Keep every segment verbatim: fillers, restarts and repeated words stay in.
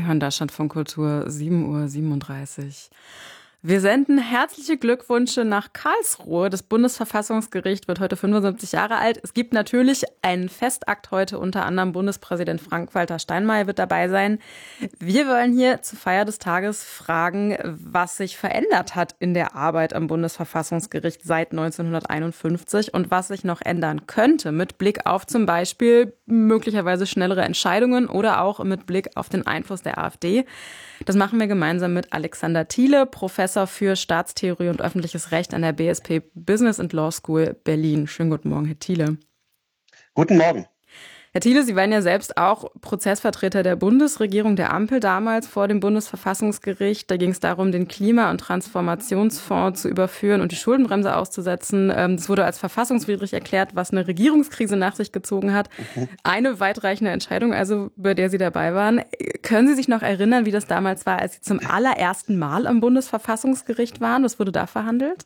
hören Deutschlandfunk Kultur, sieben Uhr siebenunddreißig. Wir senden herzliche Glückwünsche nach Karlsruhe. Das Bundesverfassungsgericht wird heute fünfundsiebzig Jahre alt. Es gibt natürlich einen Festakt heute, unter anderem Bundespräsident Frank-Walter Steinmeier wird dabei sein. Wir wollen hier zur Feier des Tages fragen, was sich verändert hat in der Arbeit am Bundesverfassungsgericht seit neunzehnhunderteinundfünfzig und was sich noch ändern könnte mit Blick auf zum Beispiel möglicherweise schnellere Entscheidungen oder auch mit Blick auf den Einfluss der AfD. Das machen wir gemeinsam mit Alexander Thiele, Professor für Staatstheorie und öffentliches Recht an der B S P Business and Law School Berlin. Schönen guten Morgen, Herr Thiele. Guten Morgen. Herr Thiele, Sie waren ja selbst auch Prozessvertreter der Bundesregierung, der Ampel damals vor dem Bundesverfassungsgericht. Da ging es darum, den Klima- und Transformationsfonds zu überführen und die Schuldenbremse auszusetzen. Das wurde als verfassungswidrig erklärt, was eine Regierungskrise nach sich gezogen hat. Mhm. Eine weitreichende Entscheidung, also bei der Sie dabei waren. Können Sie sich noch erinnern, wie das damals war, als Sie zum allerersten Mal am Bundesverfassungsgericht waren? Was wurde da verhandelt?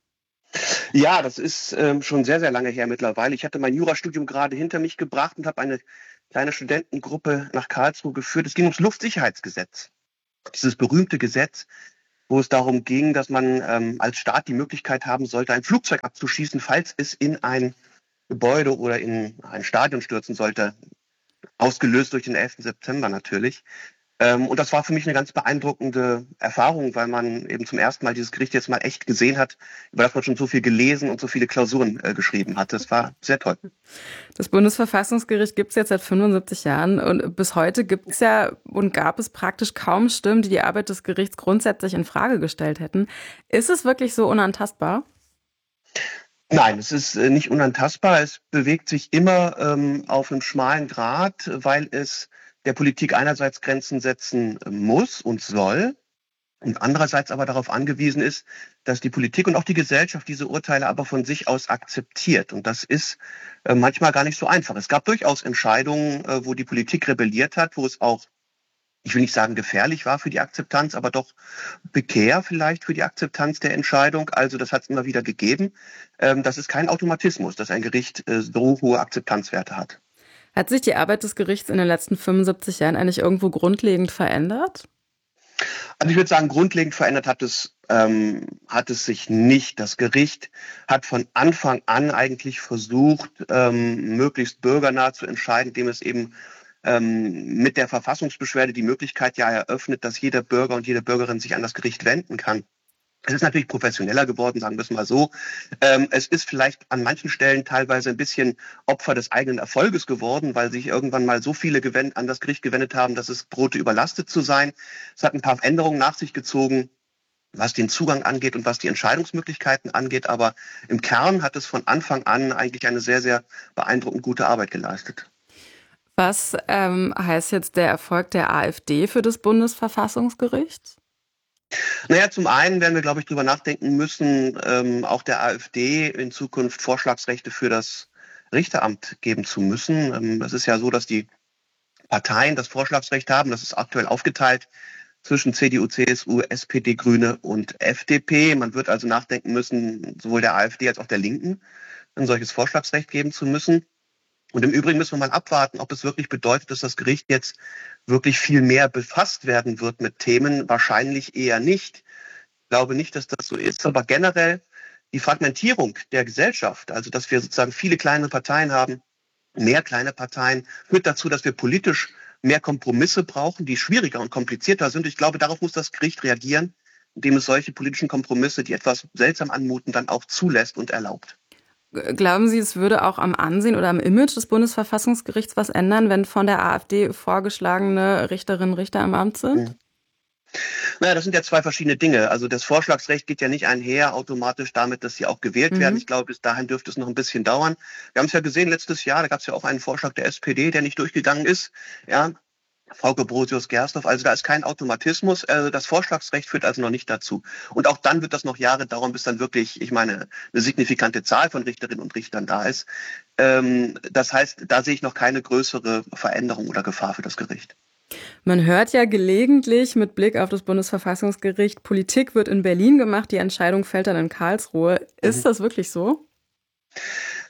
Ja, das ist ähm, schon sehr, sehr lange her mittlerweile. Ich hatte mein Jurastudium gerade hinter mich gebracht und habe eine kleine Studentengruppe nach Karlsruhe geführt. Es ging ums Luftsicherheitsgesetz. Dieses berühmte Gesetz, wo es darum ging, dass man ähm, als Staat die Möglichkeit haben sollte, ein Flugzeug abzuschießen, falls es in ein Gebäude oder in ein Stadion stürzen sollte. Ausgelöst durch den elften September natürlich. Ähm, und das war für mich eine ganz beeindruckende Erfahrung, weil man eben zum ersten Mal dieses Gericht jetzt mal echt gesehen hat, über das man schon so viel gelesen und so viele Klausuren äh, geschrieben hat. Das war sehr toll. Das Bundesverfassungsgericht gibt es jetzt seit fünfundsiebzig Jahren und bis heute gibt es ja und gab es praktisch kaum Stimmen, die die Arbeit des Gerichts grundsätzlich in Frage gestellt hätten. Ist es wirklich so unantastbar? Nein, es ist äh, nicht unantastbar. Es bewegt sich immer ähm, auf einem schmalen Grat, weil es der Politik einerseits Grenzen setzen muss und soll und andererseits aber darauf angewiesen ist, dass die Politik und auch die Gesellschaft diese Urteile aber von sich aus akzeptiert. Und das ist äh, manchmal gar nicht so einfach. Es gab durchaus Entscheidungen, äh, wo die Politik rebelliert hat, wo es auch, ich will nicht sagen gefährlich war für die Akzeptanz, aber doch prekär vielleicht für die Akzeptanz der Entscheidung. Also das hat es immer wieder gegeben. Ähm, das ist kein Automatismus, dass ein Gericht äh, so hohe Akzeptanzwerte hat. Hat sich die Arbeit des Gerichts in den letzten fünfundsiebzig Jahren eigentlich irgendwo grundlegend verändert? Also ich würde sagen, grundlegend verändert hat es, ähm, hat es sich nicht. Das Gericht hat von Anfang an eigentlich versucht, ähm, möglichst bürgernah zu entscheiden, indem es eben ähm, mit der Verfassungsbeschwerde die Möglichkeit ja eröffnet, dass jeder Bürger und jede Bürgerin sich an das Gericht wenden kann. Es ist natürlich professioneller geworden, sagen wir es mal so. Ähm, es ist vielleicht an manchen Stellen teilweise ein bisschen Opfer des eigenen Erfolges geworden, weil sich irgendwann mal so viele gewend- an das Gericht gewendet haben, dass es drohte, überlastet zu sein. Es hat ein paar Änderungen nach sich gezogen, was den Zugang angeht und was die Entscheidungsmöglichkeiten angeht. Aber im Kern hat es von Anfang an eigentlich eine sehr, sehr beeindruckend gute Arbeit geleistet. Was ähm, heißt jetzt der Erfolg der AfD für das Bundesverfassungsgericht? Naja, zum einen werden wir, glaube ich, darüber nachdenken müssen, ähm, auch der AfD in Zukunft Vorschlagsrechte für das Richteramt geben zu müssen. Ähm, es ist ja so, dass die Parteien das Vorschlagsrecht haben. Das ist aktuell aufgeteilt zwischen C D U, C S U, S P D, Grüne und F D P. Man wird also nachdenken müssen, sowohl der AfD als auch der Linken ein solches Vorschlagsrecht geben zu müssen. Und im Übrigen müssen wir mal abwarten, ob es wirklich bedeutet, dass das Gericht jetzt wirklich viel mehr befasst werden wird mit Themen. Wahrscheinlich eher nicht. Ich glaube nicht, dass das so ist. Aber generell die Fragmentierung der Gesellschaft, also dass wir sozusagen viele kleine Parteien haben, mehr kleine Parteien, führt dazu, dass wir politisch mehr Kompromisse brauchen, die schwieriger und komplizierter sind. Ich glaube, darauf muss das Gericht reagieren, indem es solche politischen Kompromisse, die etwas seltsam anmuten, dann auch zulässt und erlaubt. Glauben Sie, es würde auch am Ansehen oder am Image des Bundesverfassungsgerichts was ändern, wenn von der AfD vorgeschlagene Richterinnen und Richter im Amt sind? Mhm. Naja, das sind ja zwei verschiedene Dinge. Also das Vorschlagsrecht geht ja nicht einher automatisch damit, dass sie auch gewählt mhm. werden. Ich glaube, bis dahin dürfte es noch ein bisschen dauern. Wir haben es ja gesehen letztes Jahr, da gab es ja auch einen Vorschlag der S P D, der nicht durchgegangen ist. Ja, Frau Gebrosius-Gersdorf, also da ist kein Automatismus. Also das Vorschlagsrecht führt also noch nicht dazu. Und auch dann wird das noch Jahre dauern, bis dann wirklich, ich meine, eine signifikante Zahl von Richterinnen und Richtern da ist. Ähm, das heißt, da sehe ich noch keine größere Veränderung oder Gefahr für das Gericht. Man hört ja gelegentlich mit Blick auf das Bundesverfassungsgericht, Politik wird in Berlin gemacht, die Entscheidung fällt dann in Karlsruhe. Ist mhm. das wirklich so?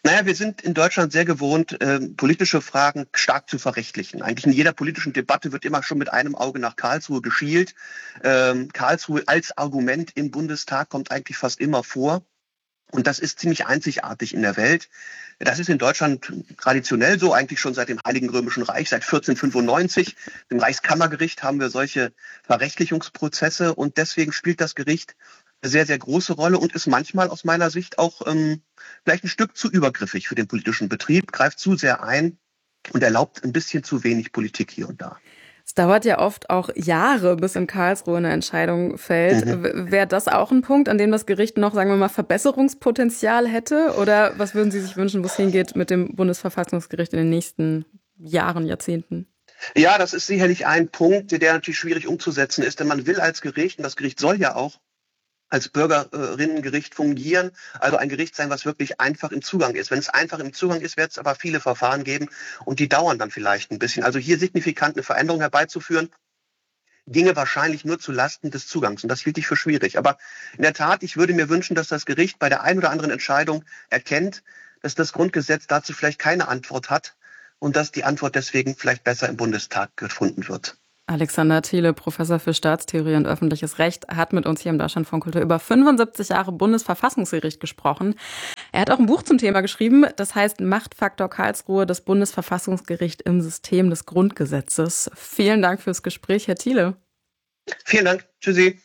Naja, wir sind in Deutschland sehr gewohnt, äh, politische Fragen stark zu verrechtlichen. Eigentlich in jeder politischen Debatte wird immer schon mit einem Auge nach Karlsruhe geschielt. Ähm, Karlsruhe als Argument im Bundestag kommt eigentlich fast immer vor. Und das ist ziemlich einzigartig in der Welt. Das ist in Deutschland traditionell so, eigentlich schon seit dem Heiligen Römischen Reich, seit vierzehnhundertfünfundneunzig. Im Reichskammergericht haben wir solche Verrechtlichungsprozesse und deswegen spielt das Gericht eine sehr, sehr große Rolle und ist manchmal aus meiner Sicht auch ähm, vielleicht ein Stück zu übergriffig für den politischen Betrieb, greift zu sehr ein und erlaubt ein bisschen zu wenig Politik hier und da. Es dauert ja oft auch Jahre, bis in Karlsruhe eine Entscheidung fällt. Mhm. Wäre das auch ein Punkt, an dem das Gericht noch, sagen wir mal, Verbesserungspotenzial hätte? Oder was würden Sie sich wünschen, wo es hingeht mit dem Bundesverfassungsgericht in den nächsten Jahren, Jahrzehnten? Ja, das ist sicherlich ein Punkt, der natürlich schwierig umzusetzen ist, denn man will als Gericht, und das Gericht soll ja auch als Bürgerinnengericht fungieren, also ein Gericht sein, was wirklich einfach im Zugang ist. Wenn es einfach im Zugang ist, wird es aber viele Verfahren geben und die dauern dann vielleicht ein bisschen. Also hier signifikant eine Veränderung herbeizuführen, ginge wahrscheinlich nur zu Lasten des Zugangs und das hielt ich für schwierig. Aber in der Tat, ich würde mir wünschen, dass das Gericht bei der einen oder anderen Entscheidung erkennt, dass das Grundgesetz dazu vielleicht keine Antwort hat und dass die Antwort deswegen vielleicht besser im Bundestag gefunden wird. Alexander Thiele, Professor für Staatstheorie und öffentliches Recht, hat mit uns hier im Deutschlandfunk Kultur über fünfundsiebzig Jahre Bundesverfassungsgericht gesprochen. Er hat auch ein Buch zum Thema geschrieben, das heißt Machtfaktor Karlsruhe, das Bundesverfassungsgericht im System des Grundgesetzes. Vielen Dank fürs Gespräch, Herr Thiele. Vielen Dank. Tschüssi.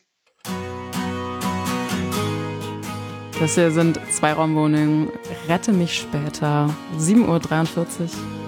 Das hier sind Zweiraumwohnungen. Rette mich später. sieben Uhr dreiundvierzig.